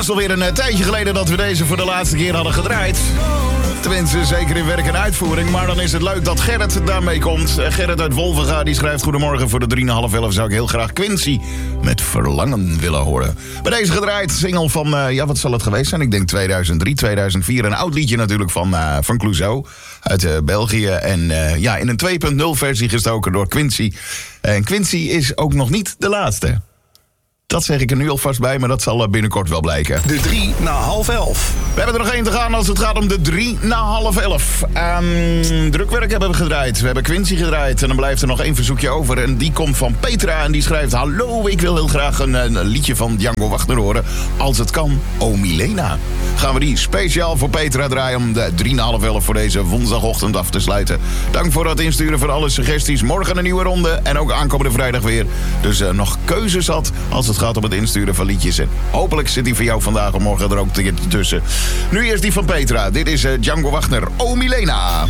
was alweer een tijdje geleden dat we deze voor de laatste keer hadden gedraaid. Tenminste, zeker in werk en uitvoering. Maar dan is het leuk dat Gerrit daarmee komt. Gerrit uit Wolvenga, die schrijft: goedemorgen, voor de 3,5 zou ik heel graag Quincy met Verlangen willen horen. Bij deze gedraaid, single van, wat zal het geweest zijn? Ik denk 2003, 2004. Een oud liedje natuurlijk van Clouseau uit België. En in een 2.0 versie gestoken door Quincy. En Quincy is ook nog niet de laatste. Dat zeg ik er nu alvast bij, maar dat zal binnenkort wel blijken. De 3 na 10:30. We hebben er nog één te gaan als het gaat om de 3 na 10:30. Drukwerk hebben we gedraaid. We hebben Quincy gedraaid. En dan blijft er nog één verzoekje over. En die komt van Petra. En die schrijft: hallo, ik wil heel graag een liedje van Django Wagner horen. Als het kan, O Milena. Gaan we die speciaal voor Petra draaien om de 3 na 10:30 voor deze woensdagochtend af te sluiten. Dank voor het insturen van alle suggesties. Morgen een nieuwe ronde. En ook aankomende vrijdag weer. Dus nog keuze zat als het gaat om het insturen van liedjes. En hopelijk zit die voor jou vandaag of morgen er ook tussen. Nu eerst die van Petra. Dit is Django Wagner, O Milena.